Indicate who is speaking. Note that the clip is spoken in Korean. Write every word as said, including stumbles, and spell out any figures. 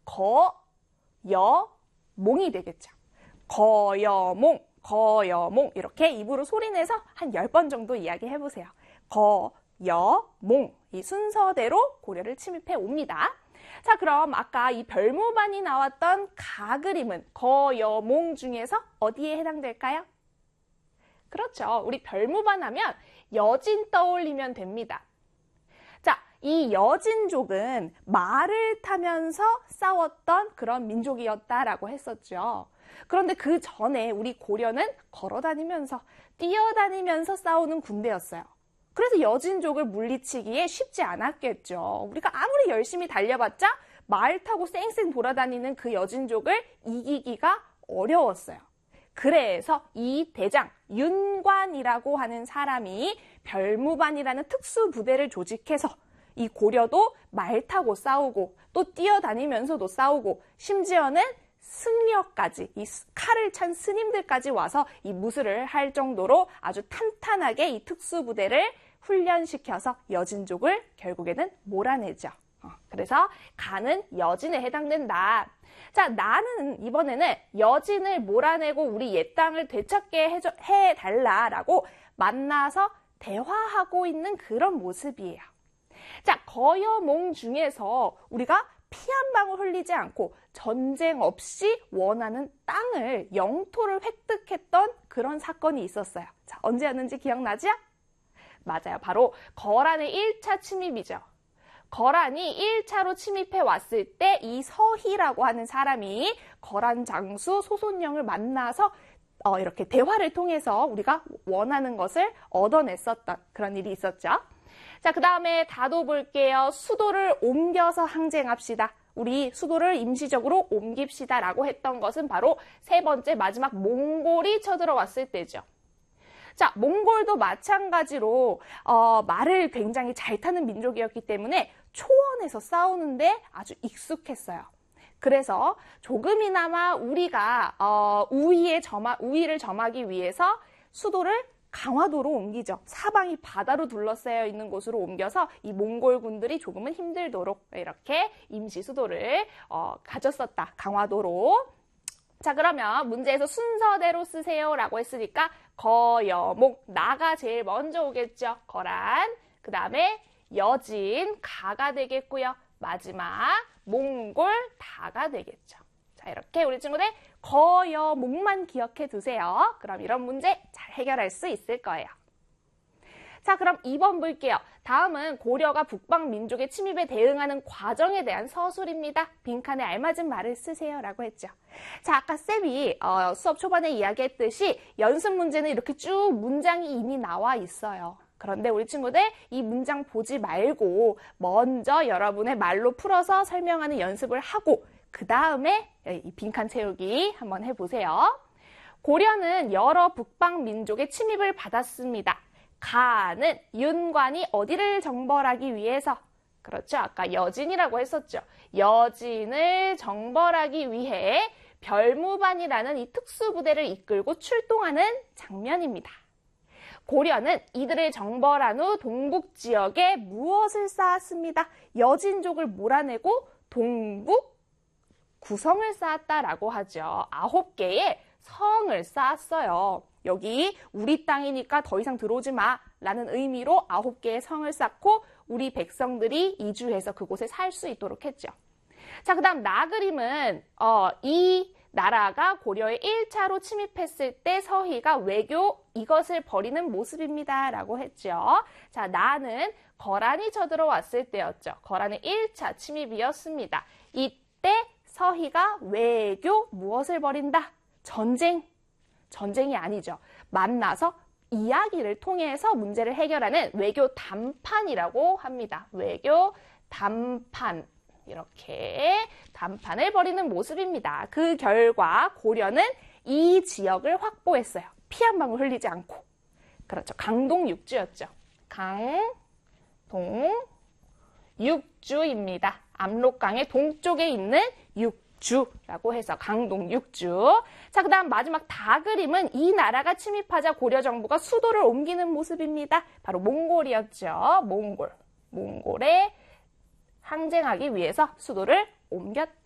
Speaker 1: 거여몽이 되겠죠. 거여몽, 거여몽 이렇게 입으로 소리내서 한 열 번 정도 이야기해보세요. 거여몽, 이 순서대로 고려를 침입해 옵니다. 자, 그럼 아까 이 별무반이 나왔던 가그림은 거여몽 중에서 어디에 해당될까요? 그렇죠. 우리 별무반 하면 여진 떠올리면 됩니다. 자, 이 여진족은 말을 타면서 싸웠던 그런 민족이었다라고 했었죠. 그런데 그 전에 우리 고려는 걸어다니면서 뛰어다니면서 싸우는 군대였어요. 그래서 여진족을 물리치기에 쉽지 않았겠죠. 우리가 아무리 열심히 달려봤자 말 타고 쌩쌩 돌아다니는 그 여진족을 이기기가 어려웠어요. 그래서 이 대장 윤관이라고 하는 사람이 별무반이라는 특수 부대를 조직해서 이 고려도 말 타고 싸우고 또 뛰어다니면서도 싸우고 심지어는 승려까지, 이 칼을 찬 스님들까지 와서 이 무술을 할 정도로 아주 탄탄하게 이 특수부대를 훈련시켜서 여진족을 결국에는 몰아내죠. 어, 그래서 가는 여진에 해당된다. 자, 나는 이번에는 여진을 몰아내고 우리 옛 땅을 되찾게 해줘, 해달라라고 만나서 대화하고 있는 그런 모습이에요. 자, 거여몽 중에서 우리가 피 한 방울 흘리지 않고 전쟁 없이 원하는 땅을, 영토를 획득했던 그런 사건이 있었어요. 자, 언제였는지 기억나죠? 맞아요. 바로 거란의 일 차 침입이죠. 거란이 일 차로 침입해 왔을 때 이 서희라고 하는 사람이 거란 장수 소손영을 만나서 어, 이렇게 대화를 통해서 우리가 원하는 것을 얻어냈었던 그런 일이 있었죠. 자, 그 다음에 다도 볼게요. 수도를 옮겨서 항쟁합시다. 우리 수도를 임시적으로 옮깁시다 라고 했던 것은 바로 세 번째 마지막 몽골이 쳐들어왔을 때죠. 자, 몽골도 마찬가지로 어, 말을 굉장히 잘 타는 민족이었기 때문에 초원에서 싸우는데 아주 익숙했어요. 그래서 조금이나마 우리가 어, 우위에 점하, 우위를 점하기 위해서 수도를 강화도로 옮기죠. 사방이 바다로 둘러싸여 있는 곳으로 옮겨서 이 몽골군들이 조금은 힘들도록 이렇게 임시 수도를 어, 가졌었다. 강화도로. 자, 그러면 문제에서 순서대로 쓰세요 라고 했으니까 거여몽, 나가 제일 먼저 오겠죠. 거란. 그 다음에 여진, 가가 되겠고요. 마지막 몽골, 다가 되겠죠. 자, 이렇게 우리 친구들 거여몽만 기억해 두세요. 그럼 이런 문제 잘 해결할 수 있을 거예요. 자, 그럼 이 번 볼게요. 다음은 고려가 북방 민족의 침입에 대응하는 과정에 대한 서술입니다. 빈칸에 알맞은 말을 쓰세요 라고 했죠. 자, 아까 쌤이 어, 수업 초반에 이야기했듯이 연습 문제는 이렇게 쭉 문장이 이미 나와 있어요. 그런데 우리 친구들 이 문장 보지 말고 먼저 여러분의 말로 풀어서 설명하는 연습을 하고 그 다음에 이 빈칸 채우기 한번 해보세요. 고려는 여러 북방 민족의 침입을 받았습니다. 가는 윤관이 어디를 정벌하기 위해서, 그렇죠? 아까 여진이라고 했었죠. 여진을 정벌하기 위해 별무반이라는 이 특수부대를 이끌고 출동하는 장면입니다. 고려는 이들을 정벌한 후 동북 지역에 무엇을 쌓았습니다. 여진족을 몰아내고 동북 구성을 쌓았다라고 하죠. 아홉 개의 성을 쌓았어요. 여기 우리 땅이니까 더 이상 들어오지 마 라는 의미로 아홉 개의 성을 쌓고 우리 백성들이 이주해서 그곳에 살 수 있도록 했죠. 자, 그 다음 나그림은 어, 이 나라가 고려의 일 차로 침입했을 때 서희가 외교 이것을 버리는 모습입니다 라고 했죠. 자, 나는 거란이 쳐들어왔을 때였죠. 거란의 일 차 침입이었습니다. 이때 서희가 외교 무엇을 버린다? 전쟁. 전쟁이 아니죠. 만나서 이야기를 통해서 문제를 해결하는 외교 담판이라고 합니다. 외교 담판. 이렇게 담판을 벌이는 모습입니다. 그 결과 고려는 이 지역을 확보했어요. 피 한 방울 흘리지 않고. 그렇죠. 강동육주였죠. 강동육주입니다. 압록강의 동쪽에 있는 육주라고 해서 강동육주. 자, 그 다음 마지막 다그림은 이 나라가 침입하자 고려 정부가 수도를 옮기는 모습입니다. 바로 몽골이었죠. 몽골. 몽골에 항쟁하기 위해서 수도를 옮겼다.